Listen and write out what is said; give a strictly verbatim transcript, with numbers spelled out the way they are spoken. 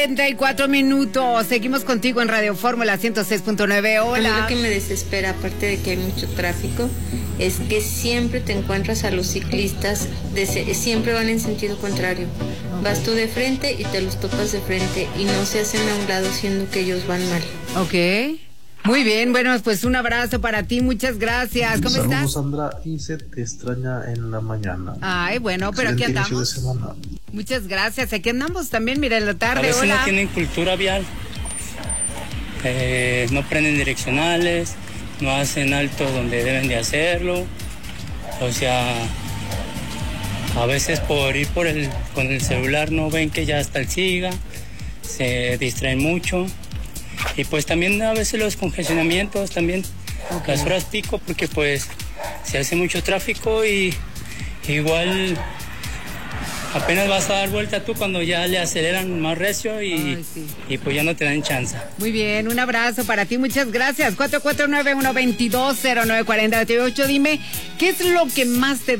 treinta y cuatro minutos, seguimos contigo en Radio Fórmula ciento seis punto nueve. Hola. A mí lo que me desespera, aparte de que hay mucho tráfico, es que siempre te encuentras a los ciclistas, de, siempre van en sentido contrario. Vas tú de frente y te los topas de frente y no se hacen a un lado siendo que ellos van mal. Ok. Muy bien, bueno, pues un abrazo para ti, muchas gracias. ¿Cómo Saludos, estás? Sandra, y se te extraña en la mañana. Ay, bueno, pero aquí Excelente inicio de andamos. semana. Muchas gracias, aquí andamos también, mira, en la A tarde, veces hola. no tienen cultura vial, eh, no prenden direccionales, no hacen alto donde deben de hacerlo, o sea, a veces por ir por el, con el celular no ven que ya está el SIGA, se distraen mucho, y pues también a veces los congestionamientos, también okay. Las horas pico, porque pues se hace mucho tráfico y igual apenas vas a dar vuelta tú cuando ya le aceleran más recio y, Ay, sí. y pues ya no te dan chance. Muy bien, un abrazo para ti, muchas gracias. cuatro cuatro nueve, uno dos dos, cero nueve cuatro ocho. Dime, ¿qué es lo que más te